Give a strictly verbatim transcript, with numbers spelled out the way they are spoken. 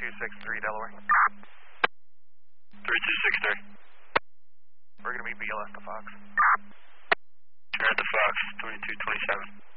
two six three, Delaware. three two six three. We're going to be B L S to Fox. Turn at the Fox, twenty-two twenty-seven.